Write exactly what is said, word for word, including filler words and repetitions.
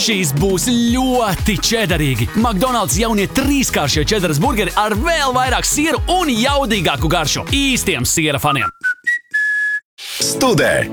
Šīs būs ļoti čederīgi. McDonald's jaunie trīskāršie čederas burgeri ar vēl vairāk sieru un jaudīgāku garšu. Īstiem siera faniem. Studē!